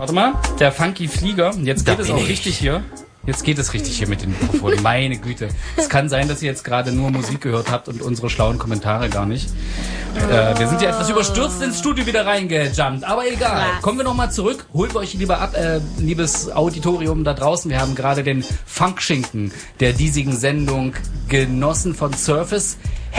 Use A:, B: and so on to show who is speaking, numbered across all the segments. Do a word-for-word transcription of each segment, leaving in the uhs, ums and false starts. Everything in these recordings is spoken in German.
A: Warte mal, der Funky Flieger. Jetzt geht da es auch ich. richtig hier. Jetzt geht es richtig hier mit den Mikrofonen. Meine Güte. Es kann sein, dass ihr jetzt gerade nur Musik gehört habt und unsere schlauen Kommentare gar nicht. Äh, wir sind ja etwas überstürzt ins Studio wieder reingejumpt. Aber egal. Kommen wir nochmal zurück. Holt euch lieber ab, äh, liebes Auditorium da draußen. Wir haben gerade den Funkschinken der diesigen Sendung genossen von Surface.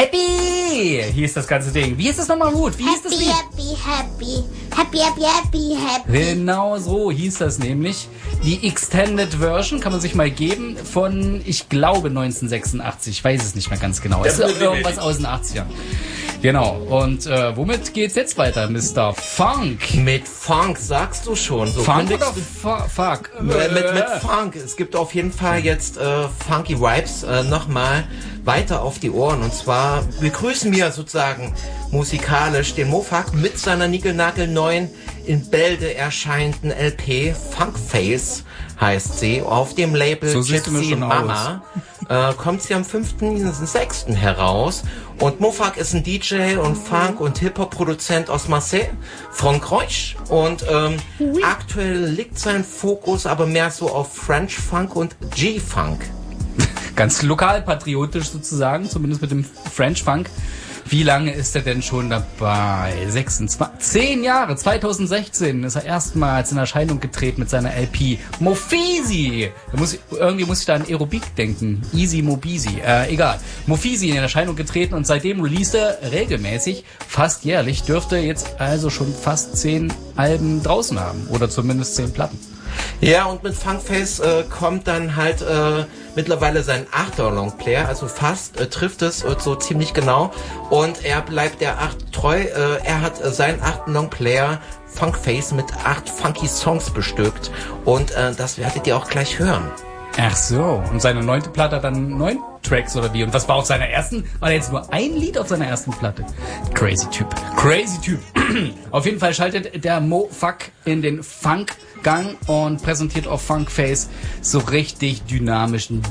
A: Happy! Hier ist das ganze Ding. Wie ist das nochmal, Ruth? Wie hieß das Lied?
B: Happy, happy, happy, happy, happy, happy.
A: Genau so hieß das nämlich. Die Extended Version kann man sich mal geben von, ich glaube, neunzehnhundertsechsundachtzig. Ich weiß es nicht mehr ganz genau. Es ist irgendwas aus den achtzigern. Genau. Und äh, womit geht's jetzt weiter, Mister Funk?
C: Mit Funk, sagst du schon. So
A: Funk oder Fu- Fuck?
C: Mit, mit, mit Funk. Es gibt auf jeden Fall jetzt äh, Funky Vibes äh, nochmal weiter auf die Ohren. Und zwar begrüßen wir sozusagen musikalisch den Mofak mit seiner niegelnagelneuen, in Bälde erscheinenden L P. Funkface heißt sie. Auf dem Label
A: so
C: Gypsy Mama äh, kommt sie am fünften sechsten heraus. Und Mofak ist ein D J und Funk- und Hip-Hop-Produzent aus Marseille, Frankreich. Und ähm, oui. aktuell liegt sein Fokus aber mehr so auf French Funk und G-Funk.
A: Ganz lokalpatriotisch sozusagen, zumindest mit dem French Funk. Wie lange ist er denn schon dabei? sechsundzwanzig, zehn Jahre, zweitausendsechzehn ist er erstmals in Erscheinung getreten mit seiner L P Mofeezy. Da muss ich, irgendwie muss ich da an Aerobik denken. Easy Mobizi. Äh, egal. Mofeezy in Erscheinung getreten und seitdem released er regelmäßig, fast jährlich, dürfte jetzt also schon fast zehn Alben draußen haben. Oder zumindest zehn Platten.
C: Ja, und mit Funkface äh, kommt dann halt äh, mittlerweile sein achter Longplayer, also fast äh, trifft es äh, so ziemlich genau. Und er bleibt der acht treu. Äh, er hat äh, seinen achten Longplayer Funkface mit acht funky Songs bestückt. Und äh, das werdet ihr auch gleich hören.
A: Ach so, und seine neunte Platte hat dann neun Tracks oder wie? Und was war auf seiner ersten? War da jetzt nur ein Lied auf seiner ersten Platte? Crazy Typ. Crazy Typ. Auf jeden Fall schaltet der Mofak in den Funk-Gang und präsentiert auf Funkface so richtig dynamischen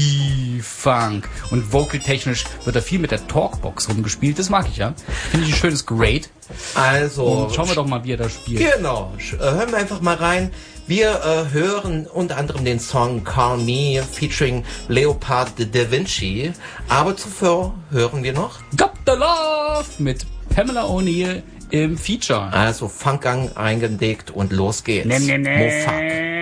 A: G-Funk. Und vocaltechnisch wird da viel mit der Talkbox rumgespielt. Das mag ich, ja. Finde ich ein schönes Grade.
C: Also.
A: Und schauen wir doch mal, wie er da spielt.
C: Genau. Hören wir einfach mal rein. Wir äh, hören unter anderem den Song Call Me featuring Leopard Da Vinci. Aber zuvor hören wir noch
A: Got the Love mit Pamela O'Neill im Feature.
C: Also Funkgang eingedeckt und los geht's.
A: Nee, nee, nee.
C: Mofak.